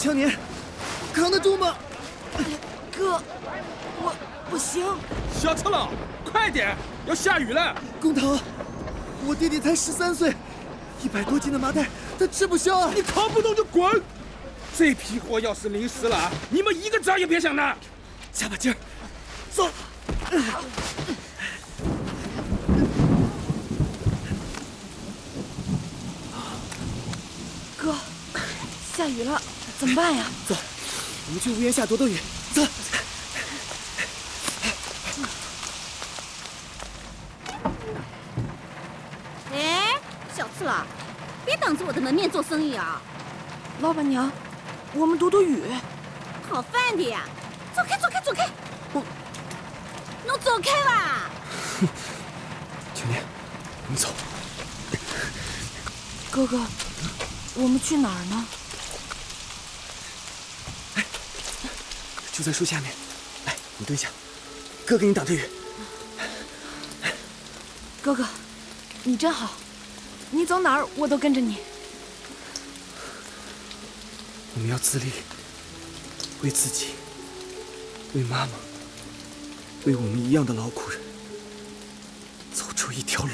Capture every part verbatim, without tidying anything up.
强年，扛得住吗？ 哥，我不行。 小次郎，快点，要下雨了。 工头，我弟弟才十三岁，一百多斤的麻袋他吃不消啊！ 你扛不动就滚！这批货要是淋湿了，你们一个渣也别想拿。 加把劲儿，走。 哥，下雨了，怎么办呀？ 走，我们去屋檐下躲躲雨。走。 哎，小次郎，别当着我的门面做生意啊！ 老板娘，我们躲躲雨。 讨饭的呀！走开，走开，走开！ 我， 侬走开吧！ 强年，我们走。 哥哥，我们去哪儿呢？ 哎，就在树下面。来，你蹲下，哥给你挡着雨。 哥哥，你真好，你走哪儿我都跟着你。 我们要自立，为自己，为妈妈，为我们一样的劳苦人，走出一条路。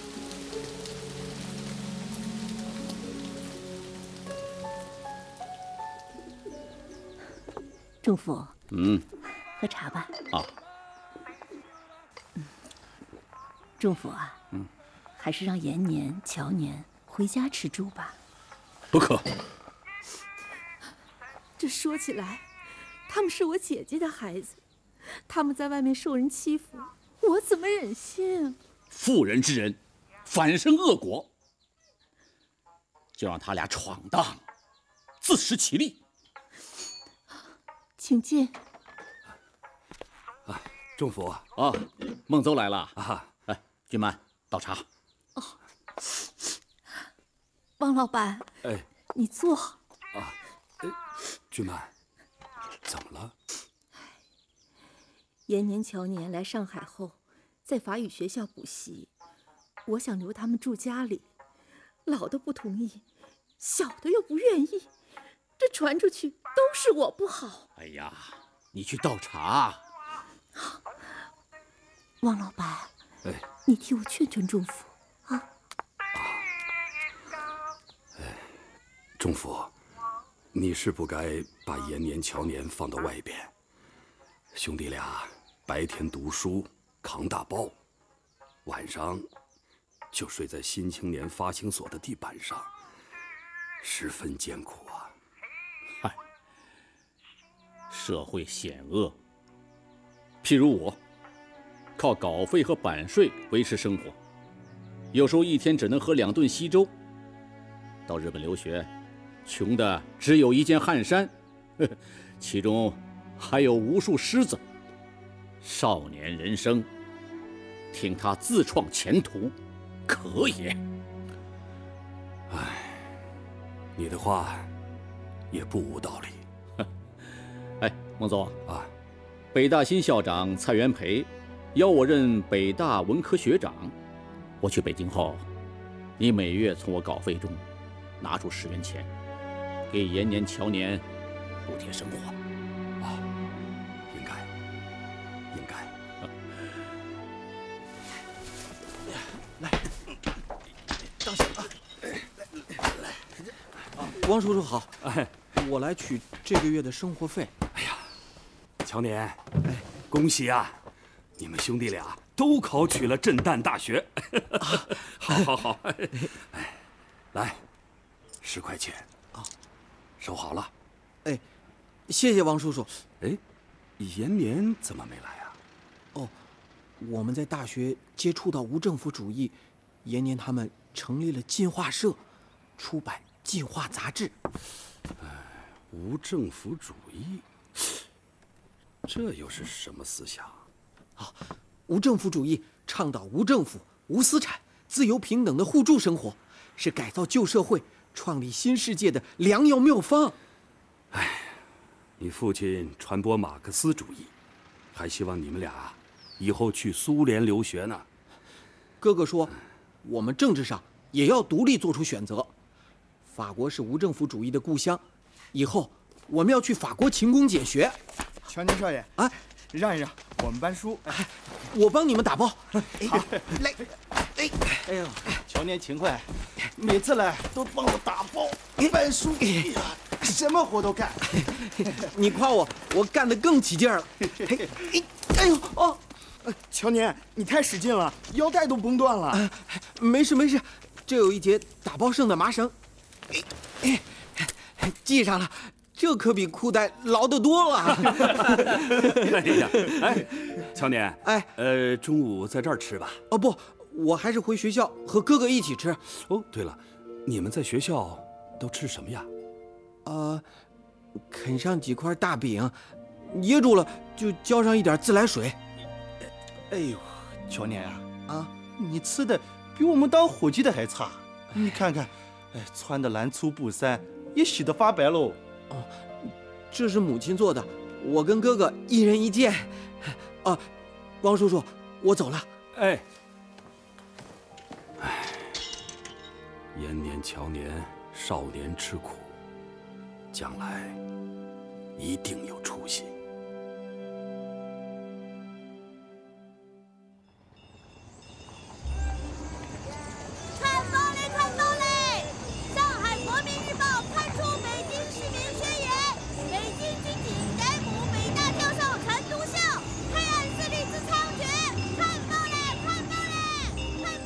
仲甫， 嗯， 喝茶吧。 啊， 嗯，仲甫啊， 嗯， 还是让延年、乔年回家吃住吧。 不可。 这说起来，他们是我姐姐的孩子，他们在外面受人欺负，我怎么忍心？ 妇人之仁，反生恶果。就让他俩闯荡，自食其力。 请进。 啊，仲甫啊，孟邹来了啊！ 来，君曼倒茶。 哦，王老板， 哎， 你坐。 啊，哎，君曼，怎么了？ 延年、乔年来上海后，在法语学校补习，我想留他们住家里，老的不同意，小的又不愿意，这传出去都是我不好。 哎呀，你去倒茶。 王老板， 哎， 你替我劝劝仲甫啊。 哎，仲甫，你是不该把延年、乔年放到外边。兄弟俩白天读书扛大包，晚上就睡在新青年发行所的地板上，十分艰苦啊。 嗨，社会险恶，譬如我，靠稿费和版税维持生活，有时候一天只能喝两顿稀粥。到日本留学，穷的只有一件汗衫，呵呵，其中还有无数虱子。少年人生，听他自创前途，可也。 唉，你的话也不无道理。 哎，孟邹啊， 北大新校长蔡元培邀我任北大文科学长。我去北京后，你每月从我稿费中拿出十元钱，给延年、乔年补贴生活。 啊，应该，应该。 来，当心啊！来，王叔叔好。 哎， 我来取这个月的生活费。 哎呀，乔年，哎，恭喜啊！你们兄弟俩都考取了震旦大学。啊、好，好，好。哎，来，十块钱啊，收好了。 哎，谢谢王叔叔。 哎，延年怎么没来啊？ 哦，我们在大学接触到无政府主义，延年他们成立了进化社，出版进化杂志。 哎，无政府主义，这又是什么思想？ 啊，无政府主义倡导无政府、无私产、自由平等的互助生活，是改造旧社会、创立新世界的良药妙方。 哎，你父亲传播马克思主义，还希望你们俩以后去苏联留学呢。 哥哥说，我们政治上也要独立做出选择。法国是无政府主义的故乡，以后我们要去法国勤工俭学。 乔年少爷啊， 让一让，我们搬书。哎， 我帮你们打包。 好， 来，哎， 哎呦，乔年勤快，每次来都帮我打包、搬书，哎呀，什么活都干。 你夸我，我干得更起劲儿了。哎，哎呦，哦， 乔年，你太使劲了，腰带都崩断了。 啊、没事没事，这有一节打包剩的麻绳，哎哎，系上了。这可比裤带牢得多了。 哎呀，哎，乔年， 哎， 呃，中午在这儿吃吧。 哦不，我还是回学校和哥哥一起吃。 哦，对了，你们在学校都吃什么呀？ 呃，啃上几块大饼，噎住了就浇上一点自来水。 哎呦，乔年啊， 啊， 你吃的比我们当伙计的还差。你看看，哎，穿的蓝粗布衫也洗得发白喽。 哦，这是母亲做的，我跟哥哥一人一件。啊，王叔叔，我走了。 哎，哎，延年乔年，少年吃苦，将来一定有出息。